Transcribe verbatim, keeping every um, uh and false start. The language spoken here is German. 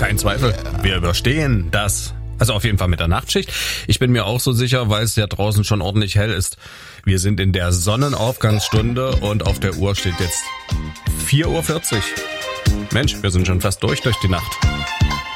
Kein Zweifel, wir überstehen das. Also auf jeden Fall mit der Nachtschicht. Ich bin mir auch so sicher, weil es ja draußen schon ordentlich hell ist. Wir sind in der Sonnenaufgangsstunde und auf der Uhr steht jetzt vier Uhr vierzig. Mensch, wir sind schon fast durch durch die Nacht.